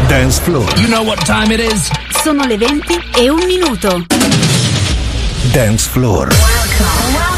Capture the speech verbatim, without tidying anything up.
Dance Floor. You know what time it is? Sono le venti e un minuto. Dance Floor. Welcome.